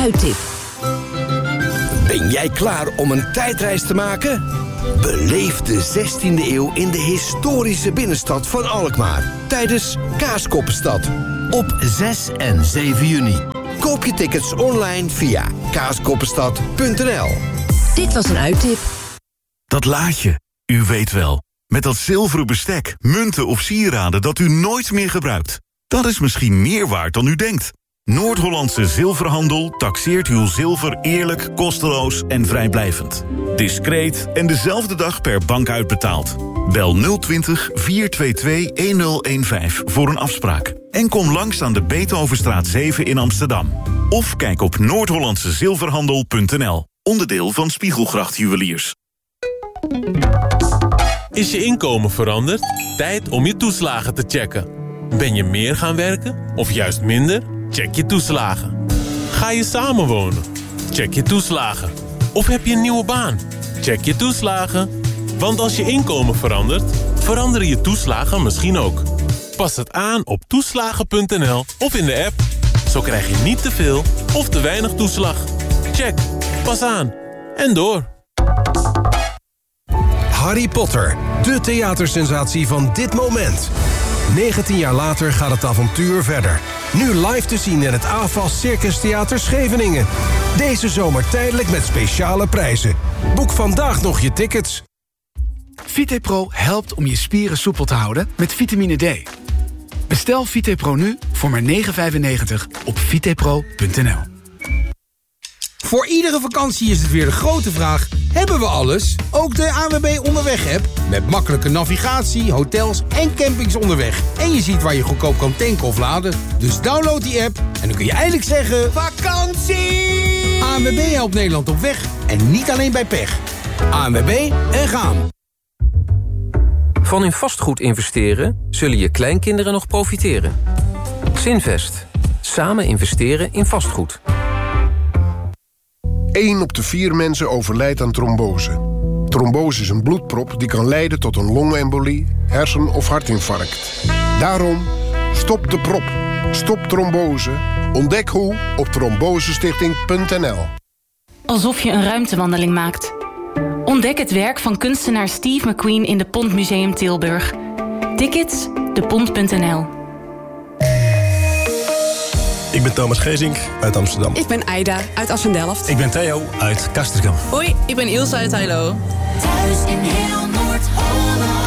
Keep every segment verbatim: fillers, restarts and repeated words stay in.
uittip. Ben jij klaar om een tijdreis te maken? Beleef de zestiende eeuw in de historische binnenstad van Alkmaar tijdens Kaaskoppenstad op zes en zeven juni. Koop je tickets online via kaaskoppenstad punt n l. Dit was een uittip. Dat laadje, u weet wel. Met dat zilveren bestek, munten of sieraden dat u nooit meer gebruikt. Dat is misschien meer waard dan u denkt. Noord-Hollandse Zilverhandel taxeert uw zilver eerlijk, kosteloos en vrijblijvend. Discreet en dezelfde dag per bank uitbetaald. Bel nul twintig, vier twee twee, een nul een vijf voor een afspraak. En kom langs aan de Beethovenstraat zeven in Amsterdam. Of kijk op noord hollandse zilverhandel punt n l. Onderdeel van Spiegelgracht Juweliers. Is je inkomen veranderd? Tijd om je toeslagen te checken. Ben je meer gaan werken of juist minder? Check je toeslagen. Ga je samenwonen? Check je toeslagen. Of heb je een nieuwe baan? Check je toeslagen. Want als je inkomen verandert, veranderen je toeslagen misschien ook. Pas het aan op toeslagen punt n l of in de app. Zo krijg je niet te veel of te weinig toeslag. Check. Pas aan. En door. Harry Potter, de theatersensatie van dit moment. negentien jaar later gaat het avontuur verder. Nu live te zien in het A F A S Circus Theater Scheveningen. Deze zomer tijdelijk met speciale prijzen. Boek vandaag nog je tickets. VitePro helpt om je spieren soepel te houden met vitamine D. Bestel VitePro nu voor maar negen vijfennegentig op vitepro punt n l. Voor iedere vakantie is het weer de grote vraag: hebben we alles? Ook de A N W B Onderweg-app. Met makkelijke navigatie, hotels en campings onderweg. En je ziet waar je goedkoop kan tanken of laden. Dus download die app en dan kun je eindelijk zeggen: vakantie! A N W B helpt Nederland op weg en niet alleen bij pech. A N W B en gaan. Van in vastgoed investeren zullen je kleinkinderen nog profiteren. Zinvest. Samen investeren in vastgoed. één op de vier mensen overlijdt aan trombose. Trombose is een bloedprop die kan leiden tot een longembolie, hersen- of hartinfarct. Daarom, stop de prop. Stop trombose. Ontdek hoe op trombosestichting punt n l. Alsof je een ruimtewandeling maakt. Ontdek het werk van kunstenaar Steve McQueen in de Pont Museum Tilburg. Tickets, de pont punt n l. Ik ben Thomas Gezink uit Amsterdam. Ik ben Aida uit Assendelft. Ik ben Theo uit Castricum. Hoi, ik ben Ilse uit Heilo. Thuis in heel Noord-Holland.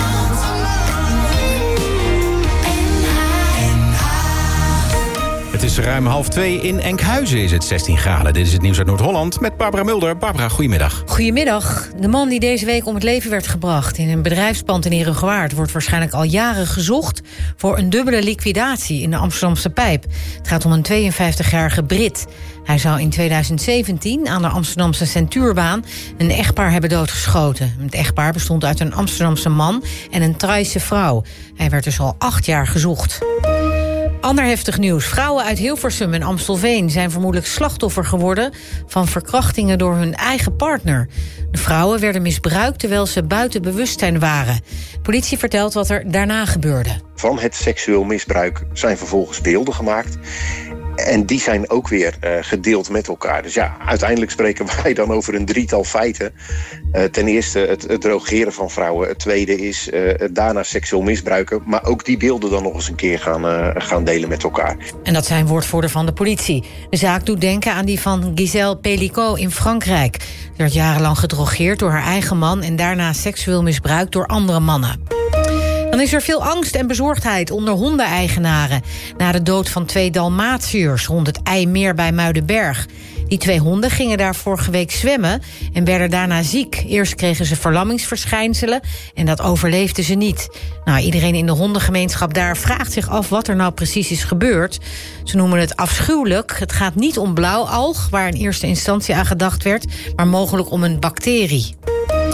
Het is ruim half twee. In Enkhuizen is het zestien graden. Dit is het nieuws uit Noord-Holland met Barbara Mulder. Barbara, goedemiddag. Goedemiddag. De man die deze week om het leven werd gebracht in een bedrijfspand in Herengewaard wordt waarschijnlijk al jaren gezocht voor een dubbele liquidatie in de Amsterdamse Pijp. Het gaat om een tweeënvijftigjarige Brit. Hij zou in tweeduizend zeventien aan de Amsterdamse Centuurbaan een echtpaar hebben doodgeschoten. Het echtpaar bestond uit een Amsterdamse man en een Thaise vrouw. Hij werd dus al acht jaar gezocht. Ander heftig nieuws. Vrouwen uit Hilversum en Amstelveen zijn vermoedelijk slachtoffer geworden van verkrachtingen door hun eigen partner. De vrouwen werden misbruikt terwijl ze buiten bewustzijn waren. De politie vertelt wat er daarna gebeurde. Van het seksueel misbruik zijn vervolgens beelden gemaakt. En die zijn ook weer uh, gedeeld met elkaar. Dus ja, uiteindelijk spreken wij dan over een drietal feiten. Uh, ten eerste het, het drogeren van vrouwen. Het tweede is uh, het daarna seksueel misbruiken. Maar ook die beelden dan nog eens een keer gaan, uh, gaan delen met elkaar. En dat zijn woordvoerder van de politie. De zaak doet denken aan die van Gisèle Pellicot in Frankrijk. Ze werd jarenlang gedrogeerd door haar eigen man en daarna seksueel misbruikt door andere mannen. Dan is er veel angst en bezorgdheid onder hondeneigenaren na de dood van twee Dalmatiërs rond het IJmeer bij Muidenberg. Die twee honden gingen daar vorige week zwemmen en werden daarna ziek. Eerst kregen ze verlammingsverschijnselen en dat overleefden ze niet. Nou, iedereen in de hondengemeenschap daar vraagt zich af wat er nou precies is gebeurd. Ze noemen het afschuwelijk. Het gaat niet om blauwalg, waar in eerste instantie aan gedacht werd, maar mogelijk om een bacterie.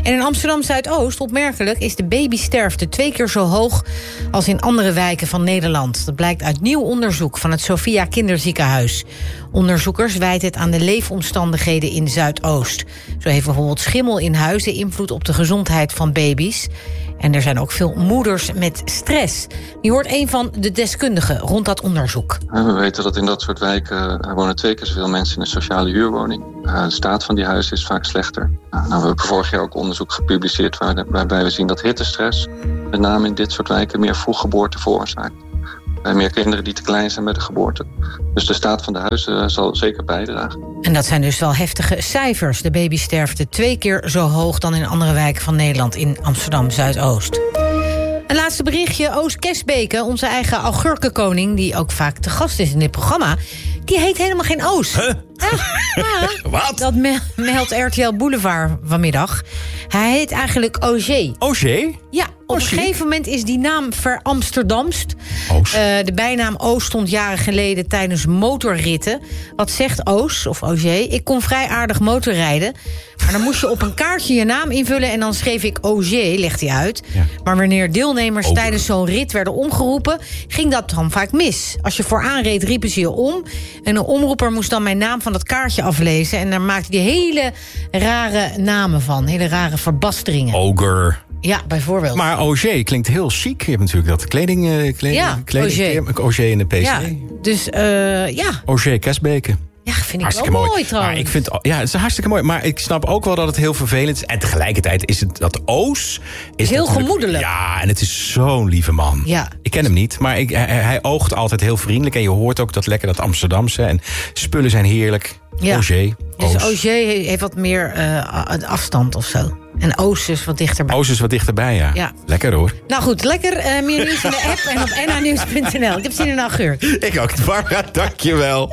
En in Amsterdam-Zuidoost, opmerkelijk, is de babysterfte twee keer zo hoog als in andere wijken van Nederland. Dat blijkt uit nieuw onderzoek van het Sophia Kinderziekenhuis. Onderzoekers wijten het aan de leefomstandigheden in Zuidoost. Zo heeft bijvoorbeeld schimmel in huizen invloed op de gezondheid van baby's. En er zijn ook veel moeders met stress. Je hoort een van de deskundigen rond dat onderzoek. We weten dat in dat soort wijken uh, wonen twee keer zoveel mensen in een sociale huurwoning. Uh, de staat van die huizen is vaak slechter. Uh, nou, we hebben vorig jaar ook onderzoek gepubliceerd waar de, waarbij we zien dat hittestress met name in dit soort wijken meer vroeggeboorte veroorzaakt. Bij meer kinderen die te klein zijn bij de geboorte. Dus de staat van de huizen uh, zal zeker bijdragen. En dat zijn dus wel heftige cijfers. De babysterfte twee keer zo hoog dan in andere wijken van Nederland in Amsterdam-Zuidoost. Een laatste berichtje. Oos Kesbeke, onze eigen augurkenkoning, die ook vaak te gast is in dit programma, die heet helemaal geen Oos. Huh? Ja, ja, Wat? Dat me- meldt R T L Boulevard vanmiddag. Hij heet eigenlijk Auger. Auger? Ja, op een gegeven moment is die naam veramsterdamst. Oos. Uh, de bijnaam Oos stond jaren geleden tijdens motorritten. Wat zegt Oos, of Auger? Ik kon vrij aardig motorrijden. Maar dan moest je op een kaartje je naam invullen en dan schreef ik Auger, legt hij uit. Ja. Maar wanneer deelnemers Oger. tijdens zo'n rit werden omgeroepen, ging dat dan vaak mis. Als je vooraan reed, riepen ze je om. En een omroeper moest dan mijn naam van dat kaartje aflezen. En daar maakte hij hele rare namen van. Hele rare verbasteringen. Ogre. Ja, bijvoorbeeld. Maar Auger klinkt heel chic. Je hebt natuurlijk dat kleding... Uh, kleding ja, kleding, Auger. Auger in de P C. Ja, dus uh, ja. Auger Kesbeke. Ja, vind ik hartstikke wel mooi, mooi trouwens. Maar ik vind, ja, het is hartstikke mooi. Maar ik snap ook wel dat het heel vervelend is. En tegelijkertijd is het dat Oos... is heel gemoedelijk. Ja, en het is zo'n lieve man. Ja. Ik ken hem niet, maar ik, hij, hij oogt altijd heel vriendelijk. En je hoort ook dat lekker dat Amsterdamse. En spullen zijn heerlijk. Ja. Auger. Dus Oos. Auger heeft wat meer uh, afstand of zo. En Oos is wat dichterbij. Oos is wat dichterbij, ja. ja. Lekker hoor. Nou goed, lekker uh, meer nieuws in de app en op n h nieuws punt n l. Ik heb zin in een augurk. Ik ook, Barbara, dankjewel.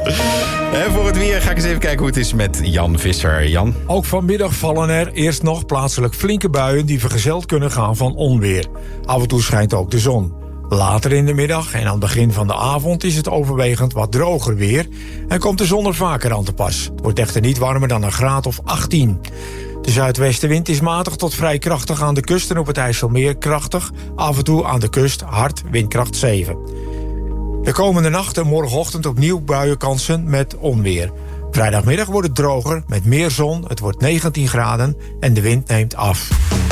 En voor het weer ga ik eens even kijken hoe het is met Jan Visser. Jan? Ook vanmiddag vallen er eerst nog plaatselijk flinke buien die vergezeld kunnen gaan van onweer. Af en toe schijnt ook de zon. Later in de middag en aan het begin van de avond is het overwegend wat droger weer en komt de zon er vaker aan te pas. Het wordt echter niet warmer dan een graad of achttien. De zuidwestenwind is matig tot vrij krachtig aan de kust en op het IJsselmeer krachtig. Af en toe aan de kust hard, windkracht zeven. De komende nacht en morgenochtend opnieuw buienkansen met onweer. Vrijdagmiddag wordt het droger met meer zon. Het wordt negentien graden en de wind neemt af.